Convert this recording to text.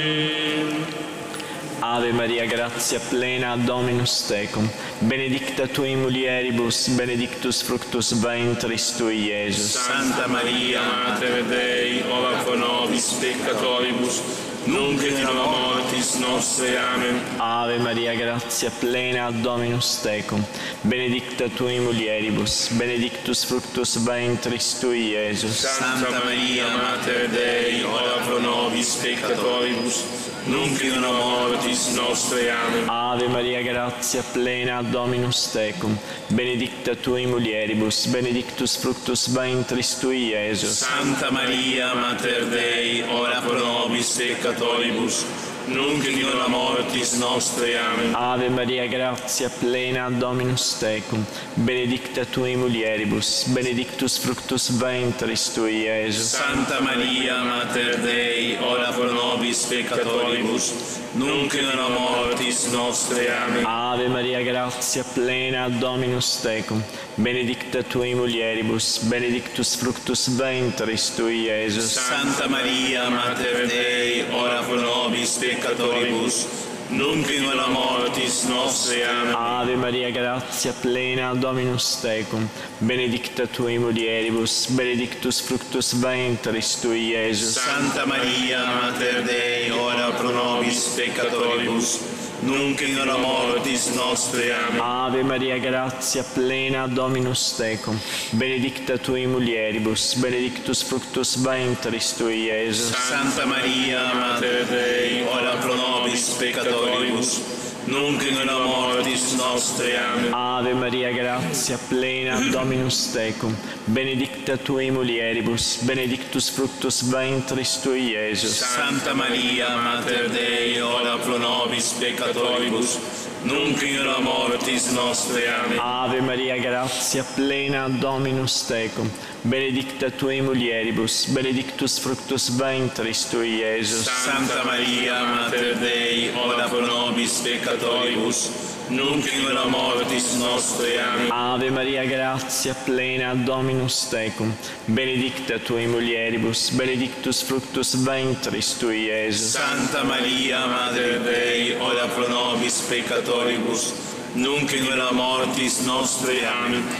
Ave Maria, grazia plena, Dominus tecum, benedicta tui mulieribus, benedictus fructus ventris tui, Iesus. Santa Maria, Mater Dei, ora pro nobis peccatoribus, nunc et in hora mortis nostre. Amen. Ave Maria, grazia plena, Dominus tecum, benedicta tui mulieribus, benedictus fructus ventris tui, Iesus. Santa Maria, Mater Dei, ora pro nobis peccatoribus, nunc in hora mortis nostre. Amen. Ave Maria, grazia plena, Dominus tecum, benedicta tui mulieribus, benedictus fructus ventris tui, Iesus. Santa Maria, Mater Dei, ora pro nobis peccatoribus, nunc in hora mortis nostre. Amen. Ave Maria, grazia plena, Dominus tecum, benedicta tui mulieribus, benedictus fructus ventris tui, Iesus. Santa Maria, Mater Dei, ora pro nobis peccatoribus, nunc in hora mortis nostre. Amen. Ave Maria, grazia plena, Dominus tecum, benedicta tui mulieribus, benedictus fructus ventris tui, Iesus. Santa Maria, Mater Dei, ora pro nobis peccatoribus, nunc in hora mortis nostre. Amen. Ave Maria, grazia plena, Dominus tecum, benedicta tui mulieribus, benedictus fructus ventris tui, Iesus. Santa Maria, Mater Dei, ora pro nobis peccatoribus, nunc in hora mortis nostre. Amen. Ave Maria, grazia plena, Dominus tecum, benedicta tui mulieribus, benedictus fructus ventris tui, Iesus. Santa Maria, Mater Dei, ora pro nobis peccatoribus, nunc in hora mortis nostre. Amen. Ave Maria, grazia plena, Dominus tecum, benedicta tui mulieribus, benedictus fructus ventris tui, Iesus. Santa Maria, Mater Dei, ora pro nobis peccatoribus, nunc in hora mortis nostre. Amen. Ave Maria, grazia plena, Dominus tecum, benedicta tui mulieribus, benedictus fructus ventris tui, Iesus. Santa Maria, Mater Dei, ora pro nobis peccatoribus, nunc in hora mortis nostre. Amen. Ave Maria, grazia plena, Dominus tecum, benedicta tui mulieribus, benedictus fructus ventris tui, Iesus. Santa Maria, Mater Dei, ora pro nobis peccatoribus, nunc in hora mortis nostre. Amen.